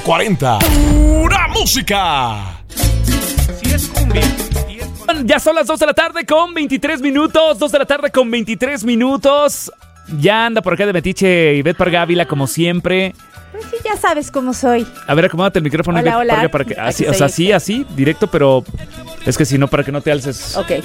40. ¡Pura música! Si es cumbia. Ya son las 2 de la tarde con 23 minutos. 2 de la tarde con 23 minutos. Ya anda por acá de metiche Ivette Parga Ávila, como siempre. Pues sí, ya sabes cómo soy. A ver, acomódate el micrófono, Hola, Ivette hola. Parga, para que, así, Aquí o sea, estoy. así, directo, pero es que si no, para que no te alces. Ok.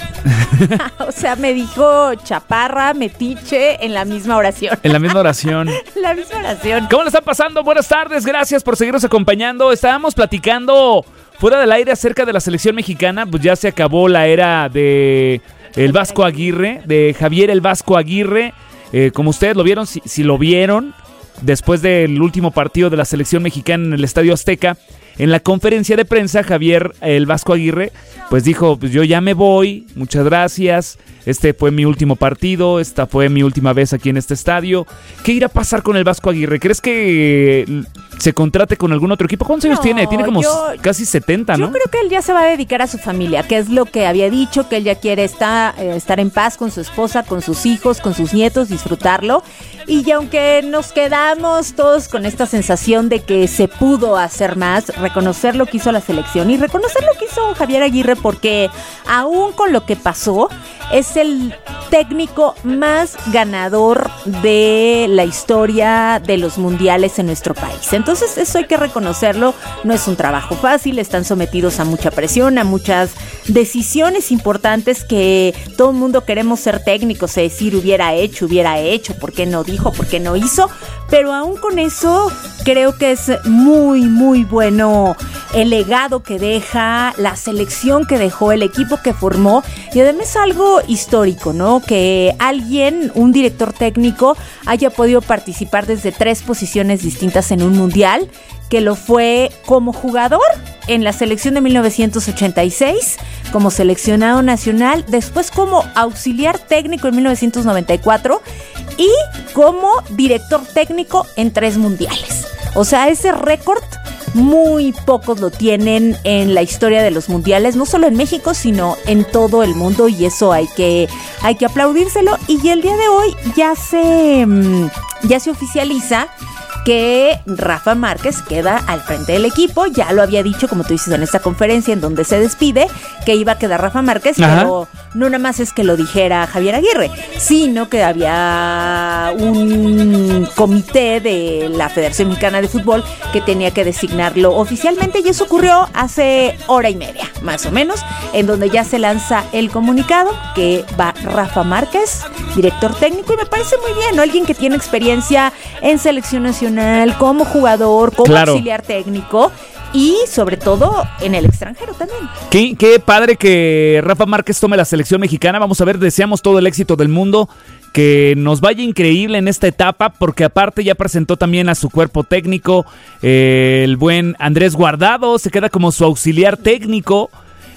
O sea, me dijo chaparra, metiche en la misma oración. En la misma oración. La misma oración. ¿Cómo le están pasando? Buenas tardes, gracias por seguirnos acompañando. Estábamos platicando fuera del aire acerca de la selección mexicana. Pues ya se acabó la era de el Vasco Aguirre, de Javier el Vasco Aguirre. Como ustedes lo vieron, si lo vieron, después del último partido de la selección mexicana en el Estadio Azteca, en la conferencia de prensa, Javier el Vasco Aguirre, pues dijo, pues yo ya me voy, muchas gracias, este fue mi último partido, esta fue mi última vez aquí en este estadio. ¿Qué irá a pasar con el Vasco Aguirre? ¿Crees que se contrate con algún otro equipo? ¿Cuántos años tiene? Tiene como casi 70, ¿no? Yo creo que él ya se va a dedicar a su familia, que es lo que había dicho, que él ya quiere estar en paz con su esposa, con sus hijos, con sus nietos, disfrutarlo. Y aunque nos quedamos todos con esta sensación de que se pudo hacer más, reconocer lo que hizo la selección y reconocer lo que hizo Javier Aguirre, porque aún con lo que pasó, es el técnico más ganador de la historia de los mundiales en nuestro país. Entonces eso hay que reconocerlo, no es un trabajo fácil, están sometidos a mucha presión, a muchas decisiones importantes que todo el mundo queremos ser técnicos, es decir, hubiera hecho, ¿por qué no dijo, por qué no hizo? Pero aún con eso creo que es muy, muy bueno el legado que deja, la selección que dejó, el equipo que formó y además algo histórico, ¿no? Que alguien, un director técnico, haya podido participar desde 3 posiciones distintas en un mundial, que lo fue como jugador en la selección de 1986, como seleccionado nacional, después como auxiliar técnico en 1994 y como director técnico en 3 mundiales. O sea, ese récord muy pocos lo tienen en la historia de los mundiales, no solo en México, sino en todo el mundo, y eso hay que aplaudírselo. Y el día de hoy ya se oficializa que Rafa Márquez queda al frente del equipo. Ya lo había dicho, como tú dices, en esta conferencia en donde se despide, que iba a quedar Rafa Márquez. Ajá. Pero no nada más es que lo dijera Javier Aguirre, sino que había un comité de la Federación Mexicana de Fútbol que tenía que designarlo oficialmente, y eso ocurrió hace hora y media, más o menos, en donde ya se lanza el comunicado que va Rafa Márquez, director técnico, y me parece muy bien, ¿no? Alguien que tiene experiencia en selección nacional, como jugador, como auxiliar técnico y sobre todo en el extranjero también. Qué padre que Rafa Márquez tome la selección mexicana. Vamos a ver, deseamos todo el éxito del mundo, que nos vaya increíble en esta etapa, porque aparte ya presentó también a su cuerpo técnico, el buen Andrés Guardado se queda como su auxiliar técnico,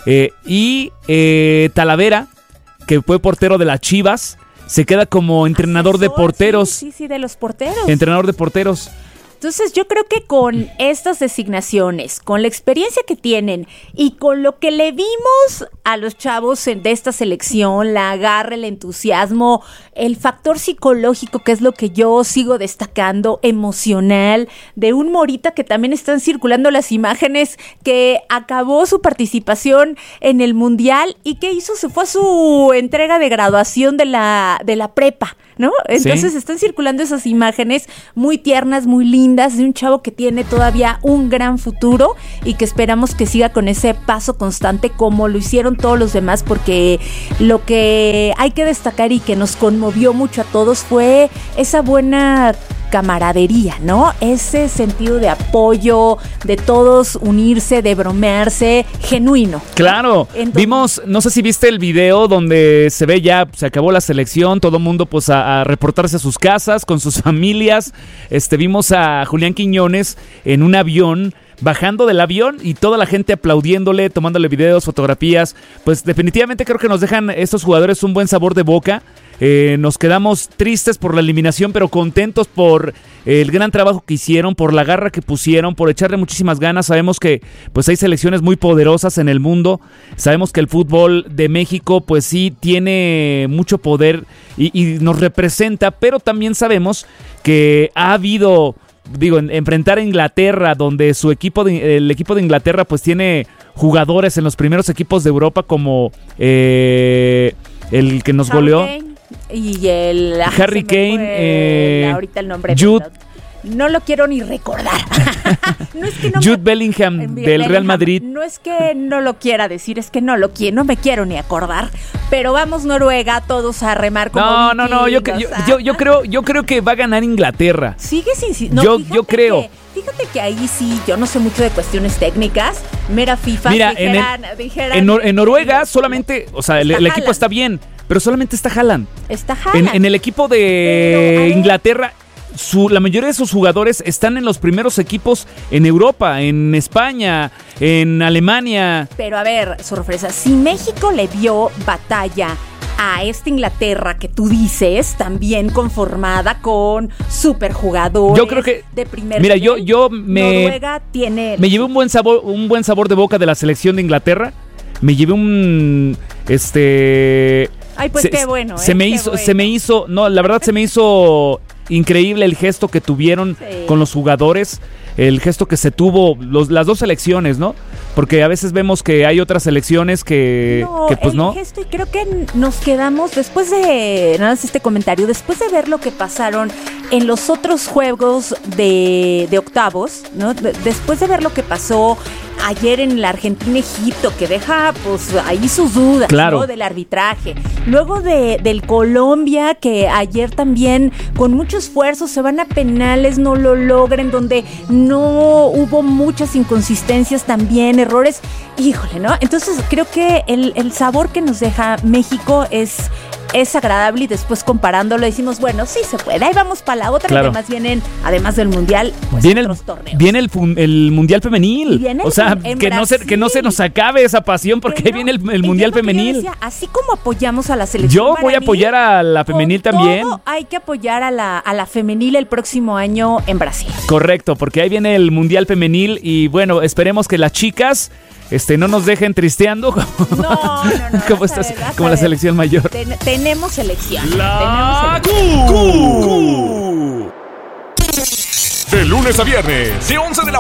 y Talavera, que fue portero de las Chivas, se queda como entrenador de porteros. Sí, de los porteros. Entrenador de porteros. Entonces yo creo que con estas designaciones, con la experiencia que tienen y con lo que le vimos a los chavos de esta selección, la garra, el entusiasmo, el factor psicológico, que es lo que yo sigo destacando, emocional, de un Morita, que también están circulando las imágenes, que acabó su participación en el Mundial y que hizo, se fue a su entrega de graduación de la prepa, ¿no? Entonces sí, están circulando esas imágenes muy tiernas, muy lindas, de un chavo que tiene todavía un gran futuro y que esperamos que siga con ese paso constante como lo hicieron todos los demás, porque lo que hay que destacar y que nos conmovió mucho a todos fue esa buena camaradería, ¿no? Ese sentido de apoyo, de todos unirse, de bromearse, genuino. Claro, vimos, no sé si viste el video donde se ve ya, se acabó la selección, todo el mundo pues a reportarse a sus casas, con sus familias. Vimos a Julián Quiñones en un avión, bajando del avión y toda la gente aplaudiéndole, tomándole videos, fotografías. Pues definitivamente creo que nos dejan estos jugadores un buen sabor de boca. Nos quedamos tristes por la eliminación, pero contentos por el gran trabajo que hicieron, por la garra que pusieron, por echarle muchísimas ganas. Sabemos que pues hay selecciones muy poderosas en el mundo. Sabemos que el fútbol de México pues sí tiene mucho poder y nos representa, pero también sabemos que ha habido enfrentar a Inglaterra, donde el equipo de Inglaterra pues tiene jugadores en los primeros equipos de Europa como el que nos goleó. Y el Harry Kane, ahorita el nombre Jude. No lo quiero ni recordar. No es que no Jude Bellingham del Real Madrid. No es que no lo quiera decir, es que no me quiero ni acordar. Pero vamos Noruega, todos a remar como No, yo creo que va a ganar Inglaterra. Sigue sin yo creo. Fíjate que ahí sí, yo no sé mucho de cuestiones técnicas. Mera FIFA. Mira, dijeran, en Noruega solamente, o sea, el equipo está bien, pero solamente está Haaland. Está Haaland. En el equipo de Inglaterra, la mayoría de sus jugadores están en los primeros equipos en Europa, en España, en Alemania. Pero a ver, sorpresa, si México le dio batalla a esta Inglaterra que tú dices, también conformada con superjugadores, yo creo que de primer mira, nivel, Noruega me llevé un buen sabor de boca de la selección de Inglaterra. Me llevé Ay, pues qué bueno. Se me hizo, la verdad se me hizo increíble el gesto que tuvieron con los jugadores, el gesto que se tuvo las dos selecciones, ¿no? Porque a veces vemos que hay otras selecciones que pues no. Gesto, y creo que nos quedamos después de nada más este comentario, después de ver lo que pasaron en los otros juegos de octavos, ¿no? Después de ver lo que pasó ayer en la Argentina-Egipto, que deja pues ahí sus dudas, claro, ¿no? Del arbitraje. Luego del Colombia, que ayer también con mucho esfuerzo se van a penales, no lo logran, donde no hubo muchas inconsistencias también, errores. Híjole, ¿no? Entonces creo que el sabor que nos deja México es agradable, y después comparándolo decimos, bueno, sí se puede, ahí vamos para la otra. Claro. Y además vienen, además del Mundial, pues otros torneos. Viene el Mundial Femenil. O sea, que no se nos acabe esa pasión, porque ahí viene el Mundial Femenil. Decía, así como apoyamos a la selección yo voy a apoyar a la femenil también. Hay que apoyar a la femenil el próximo año en Brasil. Correcto, porque ahí viene el Mundial Femenil y bueno, esperemos que las chicas no nos dejen tristeando como la selección mayor. Tenemos selección. De lunes a viernes, de 11 de la